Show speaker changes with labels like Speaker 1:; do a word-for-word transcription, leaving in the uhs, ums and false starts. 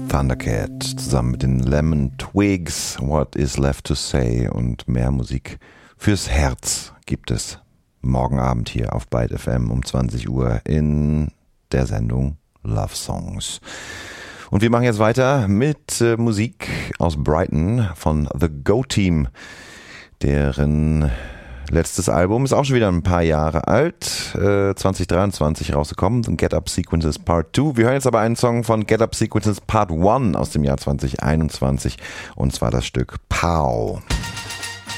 Speaker 1: Thundercat zusammen mit den Lemon Twigs, What is Left to Say, und mehr Musik fürs Herz gibt es morgen Abend hier auf Byte F M um zwanzig Uhr in der Sendung Love Songs. Und wir machen jetzt weiter mit äh, Musik aus Brighton von The Go Team, deren letztes Album ist auch schon wieder ein paar Jahre alt, äh, zwanzig dreiundzwanzig rausgekommen, Get Up Sequences Part zwei. Wir hören jetzt aber einen Song von Get Up Sequences Part eins aus dem Jahr zwanzig einundzwanzig, und zwar das Stück Pow.